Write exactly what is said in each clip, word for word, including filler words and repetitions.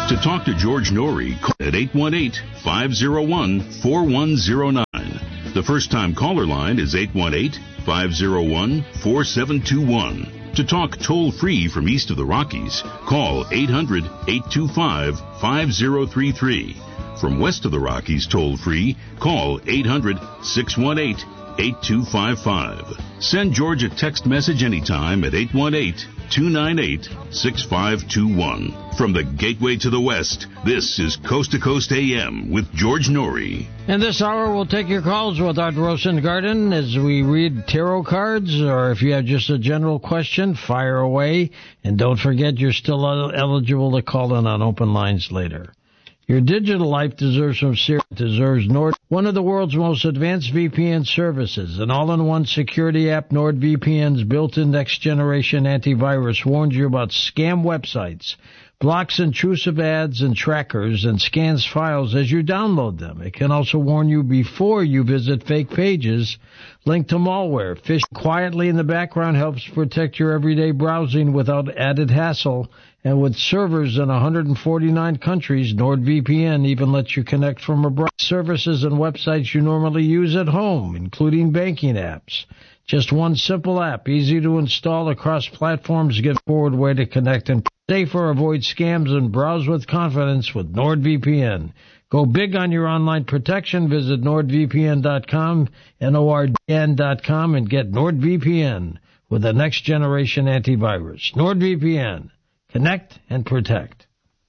To talk to George Norrie, call at eight one eight, five oh one, four one oh nine. The first-time caller line is eight one eight, five oh one, four seven two one. To talk toll-free from east of the Rockies, call eight hundred, eight two five, five oh three three. From west of the Rockies toll-free, call eight hundred, six one eight, eight two five five. Send George a text message anytime at eight one eight, two nine eight, six five two one. From the gateway to the west, this is Coast to Coast A M with George Norrie. In this hour, we'll take your calls with Art Rosengarten as we read tarot cards, or if you have just a general question, fire away. And don't forget, you're still eligible to call in on open lines later. Your digital life deserves some serious, deserves Nord, one of the world's most advanced V P N services. An all-in-one security app, NordVPN's built-in next-generation antivirus warns you about scam websites, blocks intrusive ads and trackers, and scans files as you download them. It can also warn you before you visit fake pages linked to malware. Phishing quietly in the background helps protect your everyday browsing without added hassle. And with servers in one hundred forty-nine countries, NordVPN even lets you connect from abroad. Services and websites you normally use at home, including banking apps. Just one simple app, easy to install across platforms, gives a forward way to connect and safer, avoid scams, and browse with confidence with NordVPN. Go big on your online protection. Visit nord v p n dot com, N O R D N dot com, and get NordVPN with the next generation antivirus. NordVPN. Connect and protect.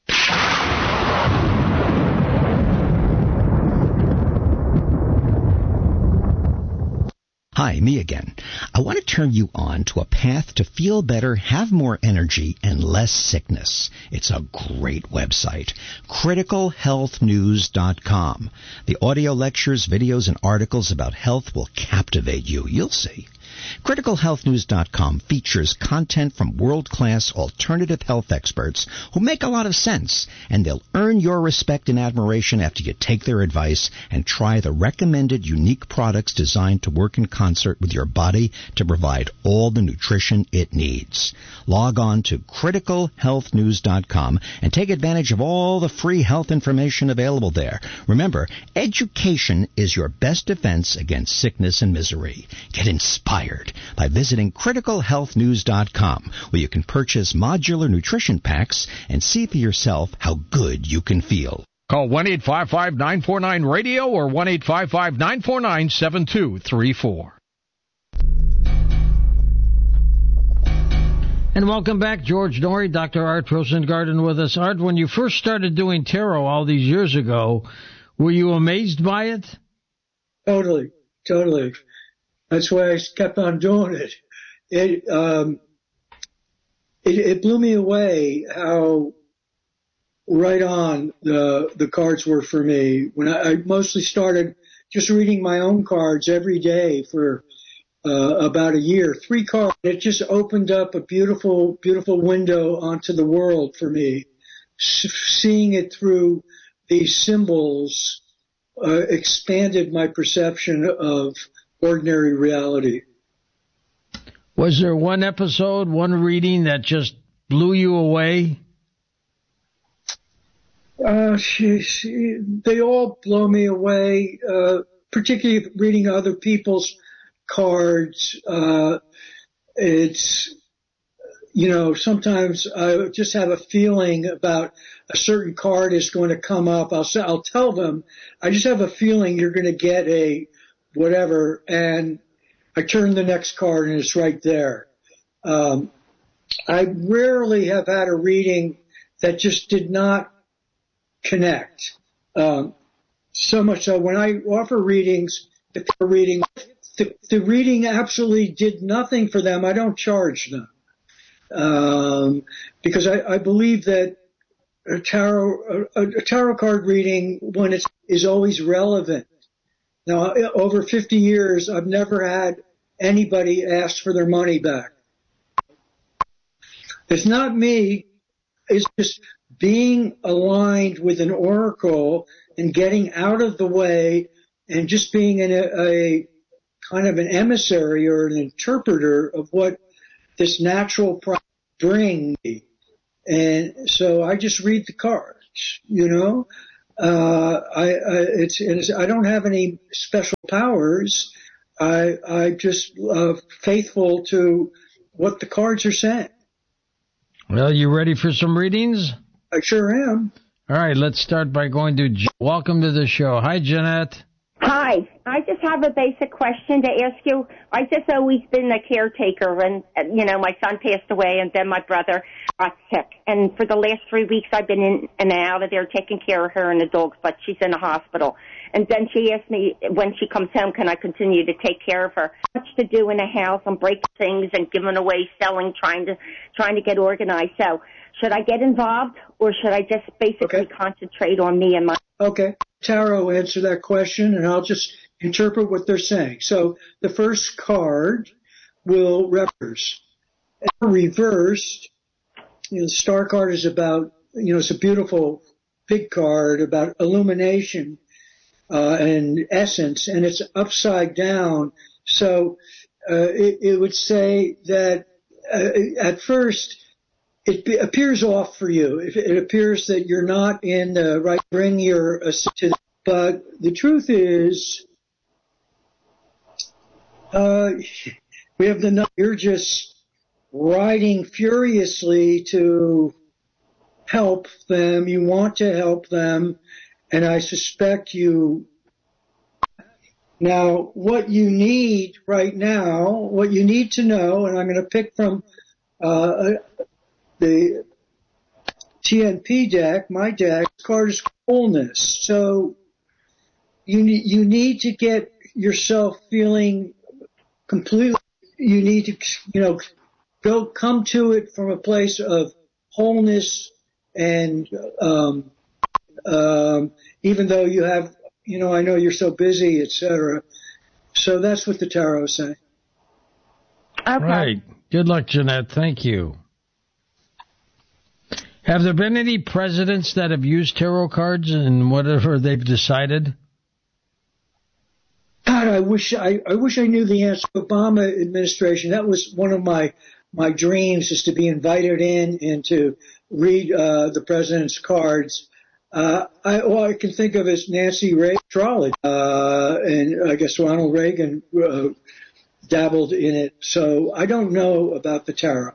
Hi, me again. I want to turn you on to a path to feel better, have more energy, and less sickness. It's a great website, critical health news dot com. The audio lectures, videos, and articles about health will captivate you. You'll see. critical health news dot com features content from world-class alternative health experts who make a lot of sense, and they'll earn your respect and admiration after you take their advice and try the recommended unique products designed to work in concert with your body to provide all the nutrition it needs. Log on to critical health news dot com and take advantage of all the free health information available there. Remember, education is your best defense against sickness and misery. Get inspired by visiting critical health news dot com, where you can purchase modular nutrition packs and see for yourself how good you can feel. Call one eight five five, nine four nine, radio or one eight five five, nine four nine, seven two three four. And welcome back, George Norrie, Doctor Art Rosengarten with us. Art, when you first started doing tarot all these years ago, were you amazed by it? Totally, totally. That's why I kept on doing it. It, um, it, it blew me away how right on the, the cards were for me. When I, I mostly started just reading my own cards every day for, uh, about a year, three cards. It just opened up a beautiful, beautiful window onto the world for me. S- seeing it through these symbols, uh, expanded my perception of ordinary reality. Was there one episode, one reading that just blew you away? Uh, she, she, they all blow me away, uh, particularly reading other people's cards. Uh, it's, you know, sometimes I just have a feeling about a certain card is going to come up. I'll say, I'll tell them, I just have a feeling you're going to get a whatever, and I turn the next card and it's right there. Um, I rarely have had a reading that just did not connect. Um, so much so when I offer readings, if the reading, the, the reading absolutely did nothing for them, I don't charge them. Um, because I, I believe that a tarot, a, a tarot card reading, when it's, is always relevant. Now, over fifty years, I've never had anybody ask for their money back. It's not me. It's just being aligned with an oracle and getting out of the way and just being an, a, a kind of an emissary or an interpreter of what this natural process brings me. And so I just read the cards. you know. Uh, I, I, it's, it's, I don't have any special powers. I, I just, uh, faithful to what the cards are saying. Well, you ready for some readings? I sure am. All right, let's start by going to Je- Welcome to the show. Hi, Jeanette. Hi. I just have a basic question to ask you. I just always been a caretaker, and, you know, my son passed away, and then my brother got sick. And for the last three weeks, I've been in and out of there taking care of her and the dogs, but she's in the hospital. And then she asked me when she comes home, can I continue to take care of her? Much to do in the house. I'm breaking things and giving away, selling, trying to trying to get organized. So should I get involved, or should I just basically okay. concentrate on me and my... Okay. Tarot answer that question, and I'll just interpret what they're saying. So the first card will reverse. Reversed, you know, the star card is about, you know, it's a beautiful big card about illumination uh, and essence, and it's upside down. So uh, it, it would say that uh, at first it be, appears off for you. It, it appears that you're not in the right, bring your, but the truth is, uh, we have the, you're just riding furiously to help them. You want to help them, and I suspect you. Now, what you need right now, what you need to know, and I'm going to pick from uh, the T N P deck, my deck, card is wholeness. So you need, you need to get yourself feeling completely, you need to, you know, go, come to it from a place of wholeness and, um, um, even though you have, you know, I know you're so busy, et cetera. So that's what the tarot is saying. Okay. Right. Good luck, Jeanette. Thank you. Have there been any presidents that have used tarot cards and whatever they've decided? God, I wish I, I wish I knew the answer. Obama administration, that was one of my, my dreams, is to be invited in and to read uh, the president's cards. Uh, I, all I can think of is Nancy Reagan astrology, uh, and I guess Ronald Reagan uh, dabbled in it. So I don't know about the tarot.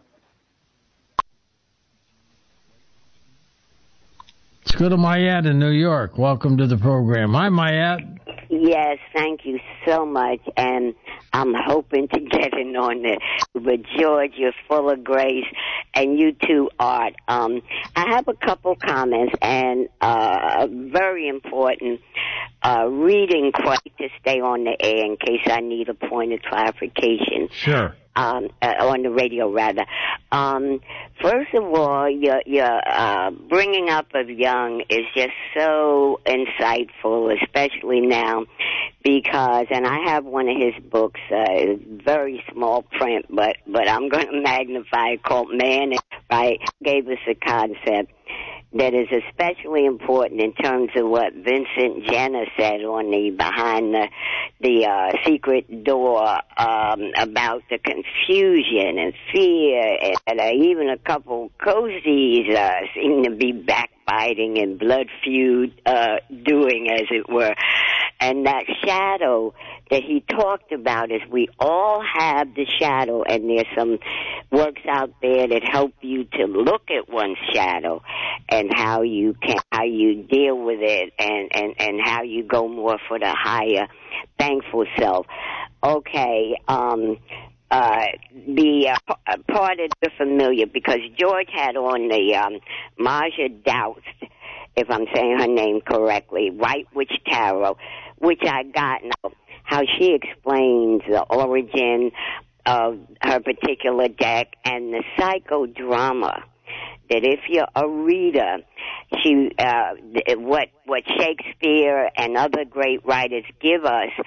Let's go to Mayat in New York. Welcome to the program. Hi, Mayat. Yes, thank you so much, and I'm hoping to get in on it. But George, you're full of grace, and you too, Art. Um, I have a couple comments, and uh, very important uh, reading question to stay on the air in case I need a point of clarification. Sure. Um, uh, on the radio, rather. Um, first of all, your, your uh, bringing up of Jung is just so insightful, especially now, because, and I have one of his books, uh, very small print, but but I'm going to magnify it, called Man, right? Gave us a concept that is especially important in terms of what Vincent Jenner said on the behind the the uh, secret door um, about the confusion and fear, and, and uh, even a couple cozies uh, seem to be backbiting and blood feud uh, doing, as it were. And that shadow that he talked about is we all have the shadow, and there's some works out there that help you to look at one's shadow and how you can, how you deal with it, and, and, and how you go more for the higher, thankful self. Okay, um, uh, the uh, part of the familiar, because George had on the um, Marja Doust, if I'm saying her name correctly, White Witch Tarot, which I got now, how she explains the origin of her particular deck and the psychodrama. That if you're a reader, she uh, what what Shakespeare and other great writers give us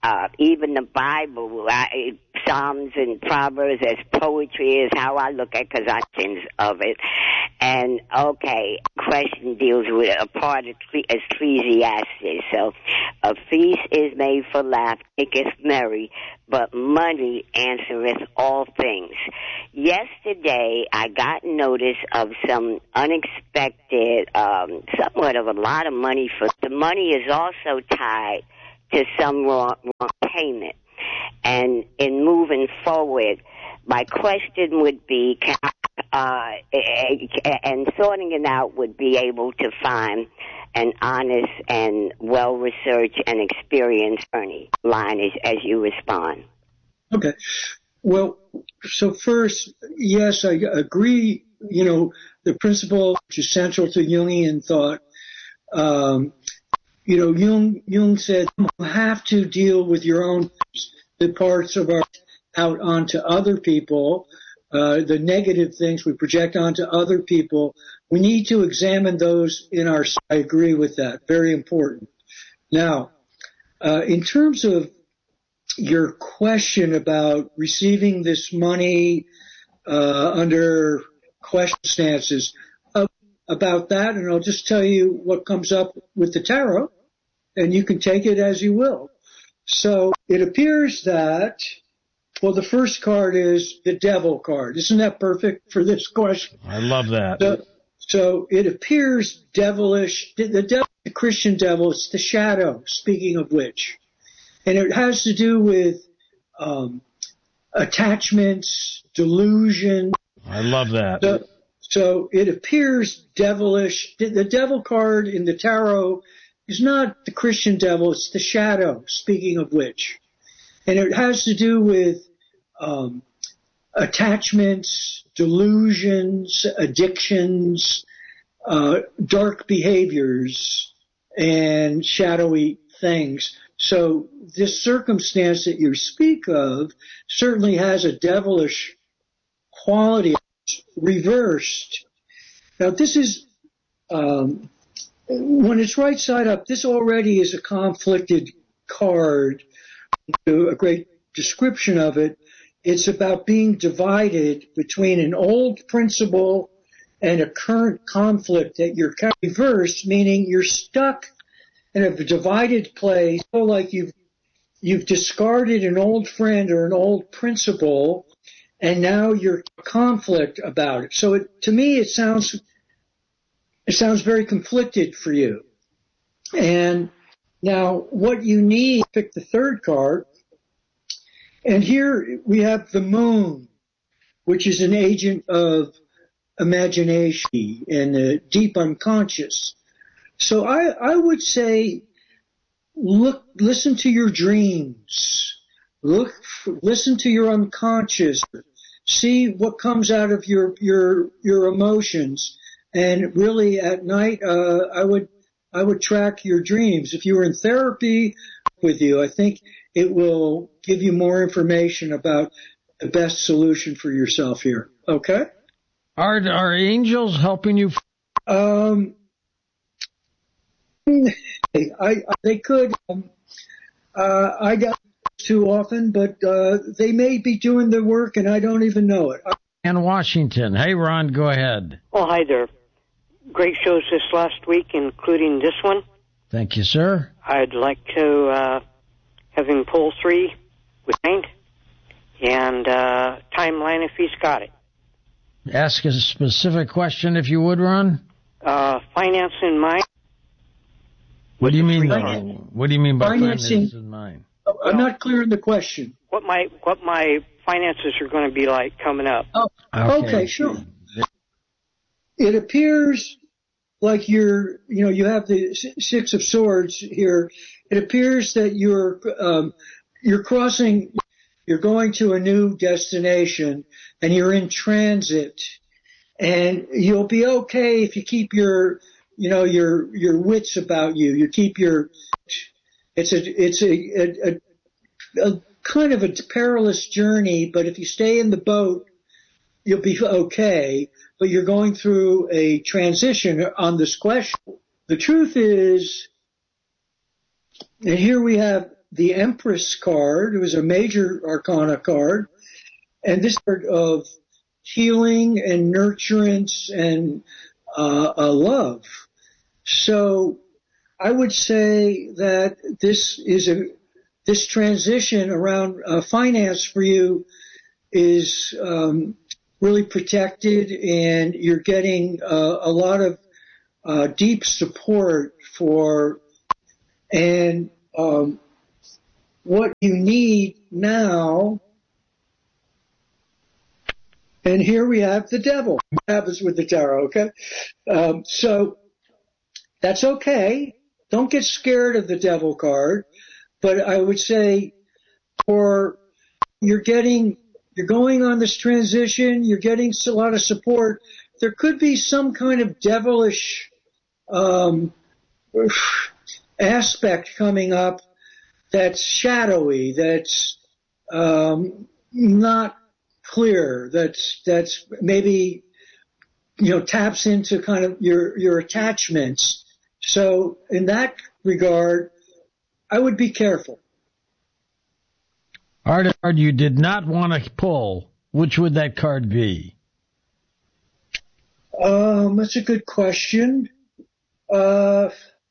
uh, even the Bible, I, Psalms and Proverbs as poetry is how I look at consumptions of it. And, okay, question deals with a part of Ecclesiastes. So, a feast is made for laughter, maketh merry, but money answereth all things. Yesterday, I got notice of some unexpected, um, somewhat of a lot of money for, the money is also tied to some wrong, wrong payment. And in moving forward, my question would be, can I, uh, and sorting it out would be able to find an honest and well-researched and experienced attorney line as, as you respond. Okay. Well, so first, yes, I agree, you know, the principle which is central to Jungian thought. Um, you know, Jung, Jung said you have to deal with your own, the parts of our out onto other people, uh, the negative things we project onto other people. We need to examine those in our, I agree with that. Very important. Now, uh, in terms of your question about receiving this money, uh, under question stances, uh, about that, and I'll just tell you what comes up with the tarot, and you can take it as you will. So it appears that, well, the first card is the devil card. Isn't that perfect for this question? I love that. So, so it appears devilish. The devil, the Christian devil, it's the shadow, speaking of which. And it has to do with um, attachments, delusion. I love that. So, so it appears devilish. The devil card in the tarot is not the Christian devil, it's the shadow, speaking of which. And it has to do with um, attachments, delusions, addictions, uh, dark behaviors, and shadowy things. So this circumstance that you speak of certainly has a devilish quality reversed. Now this is, um, when it's right side up, this already is a conflicted card. A great description of it. It's about being divided between an old principle and a current conflict that you're reversed, meaning you're stuck in a divided place, so like you've you've discarded an old friend or an old principle, and now you're conflict about it. So it, to me, it sounds it sounds very conflicted for you. And now, what you need, pick the third card, and here we have the moon, which is an agent of imagination and the deep unconscious. So I, I would say, look, listen to your dreams, look, listen to your unconscious, see what comes out of your your your emotions, and really at night, uh, I would. I would track your dreams. If you were in therapy with you, I think it will give you more information about the best solution for yourself here. Okay? Are, are angels helping you? Um, I, I, they could. Um, uh, I got too often, but uh, they may be doing the work and I don't even know it. And Washington. Hey, Ron, go ahead. Oh, hi there. Great shows this last week, including this one. Thank you, sir. I'd like to uh, have him pull three with Hank and uh, timeline if he's got it. Ask a specific question if you would, Ron. Uh, finance in mind. What do you mean? Finance. What do you mean by Financing, finance in mind? I'm not clear on the question. What my what my finances are going to be like coming up. Oh, okay, Okay. sure. It appears like you're, you know, you have the Six of Swords here. It appears that you're, um, you're crossing, you're going to a new destination and you're in transit, and you'll be okay if you keep your, you know, your, your wits about you. You keep your, it's a, it's a, a, a, a kind of a perilous journey, but if you stay in the boat, you'll be okay. But you're going through a transition on this question. The truth is, and here we have the Empress card. It was a major arcana card. And this card of healing and nurturance and uh, uh, love. So I would say that this is a this transition around uh, finance for you is um, really protected, and you're getting uh, a lot of uh, deep support for and um, what you need now. And here we have the devil. What happens with the tarot, okay? Um, so that's okay. Don't get scared of the devil card. But I would say for you're getting, you're going on this transition, you're getting a lot of support. There could be some kind of devilish um, aspect coming up that's shadowy, that's um, not clear, that's that's maybe, you know, taps into kind of your your attachments. So in that regard, I would be careful. Art card you did not want to pull, which would that card be? Um, that's a good question. Uh,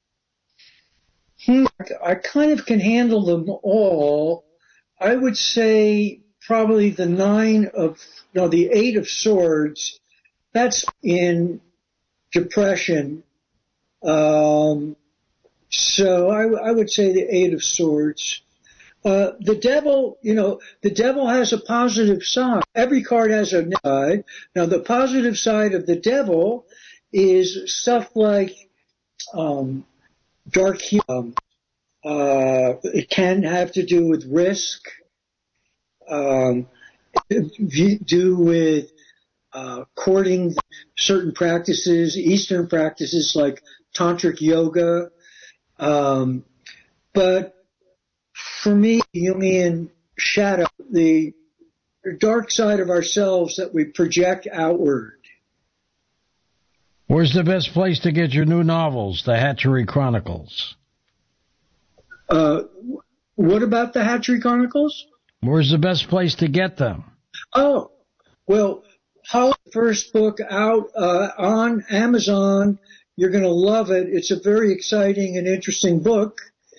hmm, I kind of can handle them all. I would say probably the nine of, no, the eight of swords. That's in depression. Um, so I, I would say the eight of swords. Uh, the devil, you know, the devil has a positive side. Every card has a negative side. Now the positive side of the devil is stuff like, um, dark humor. Uh, it can have to do with risk. Um, do with uh, courting certain practices, Eastern practices like tantric yoga. Um, but for me, Jungian shadow, the dark side of ourselves that we project outward. Where's the best place to get your new novels, the Hatchery Chronicles? Uh, what about the Hatchery Chronicles? Where's the best place to get them? Oh, well, Holly's first book out uh, on Amazon. You're going to love it. It's a very exciting and interesting book.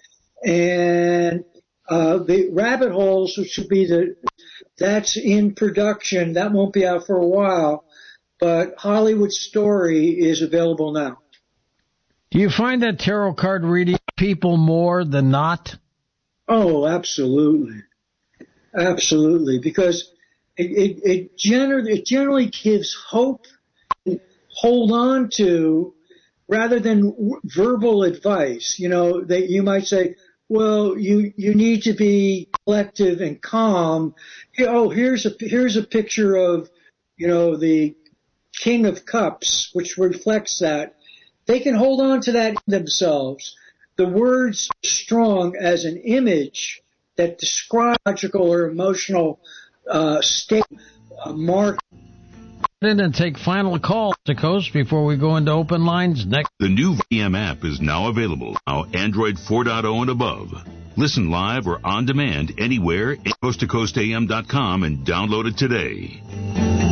And uh, the Rabbit Holes, which should be the, that's in production. That won't be out for a while. But Hollywood Story is available now. Do you find that tarot card reading people more than not? Oh, absolutely. Absolutely, because it, it, it, gener- it generally gives hope and hold on to rather than w- verbal advice. You know, that you might say, well, you, you need to be collective and calm. Oh, here's a, here's a picture of, you know, the King of Cups, which reflects that. They can hold on to that themselves. The words strong as an image that describe logical or emotional uh, state, uh, mark. And take final calls to Coast before we go into open lines next. The new V M app is now available, now Android four point oh and above. Listen live or on demand anywhere at coast to coast a m dot com and download it today.